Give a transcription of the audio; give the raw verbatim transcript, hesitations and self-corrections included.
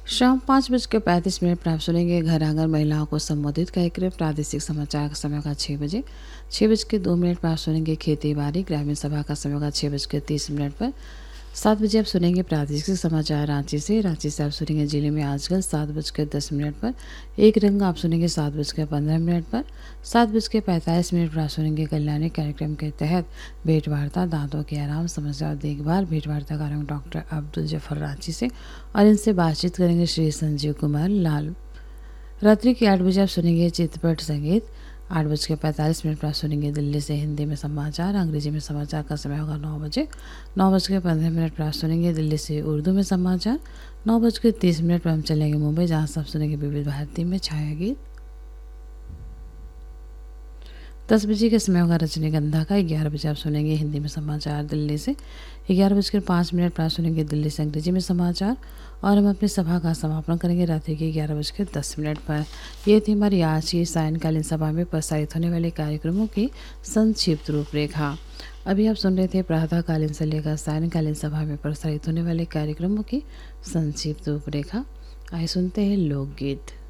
शाम पाँच बज के पैंतीस मिनट पर आप सुनेंगे घर आंगन महिलाओं को संबोधित कार्यक्रम प्रादेशिक समाचार का समय का छः बजे। छः बज के दो मिनट पर आप सुनेंगे खेती बाड़ी ग्रामीण सभा का समय का छः बज के तीस मिनट पर। सात बजे आप सुनेंगे प्रादेशिक समाचार रांची से। रांची से आप सुनेंगे जिले में आजकल सात बज के दस मिनट पर। एक रंग आप सुनेंगे सात बज के पंद्रह मिनट पर। सात बज के पैंतालीस मिनट पर आप सुनेंगे कल्याणी कार्यक्रम के तहत भेंट वार्ता दांतों के आराम समस्या और देखभाल। भेंट वार्ता कार्यक्रम डॉक्टर अब्दुल जफर रांची से और इनसे बातचीत करेंगे श्री संजीव कुमार लाल। रात्रि के आठ बजे आप सुनेंगे चित्रपट संगीत। आठ बज के पैंतालीस मिनट पर आप सुनेंगे दिल्ली से हिंदी में समाचार। अंग्रेजी में समाचार का समय होगा नौ बजे। नौ बज के पंद्रह मिनट पर आप सुनेंगे दिल्ली से उर्दू में समाचार। नौ बज के तीस मिनट पर हम चलेंगे मुंबई, जहाँ से आप सुनेंगे विविध भारती में छाया गीत। दस बजे के समय होगा रजनीगंधा का। ग्यारह बजे आप सुनेंगे हिंदी में समाचार दिल्ली से। ग्यारह बजकर पाँच मिनट पर आप सुनेंगे दिल्ली से अंग्रेजी में समाचार और हम अपनी सभा का समापन करेंगे रात्रि के ग्यारह बजकर दस मिनट पर। यह थी हमारी आज की सायंकालीन सभा में प्रसारित होने वाले कार्यक्रमों की संक्षिप्त रूपरेखा। अभी आप सुन रहे थे प्रातःकालीन से लेकर सायंकालीन सभा में प्रसारित होने वाले कार्यक्रमों की संक्षिप्त रूपरेखा। आइए सुनते हैं लोकगीत।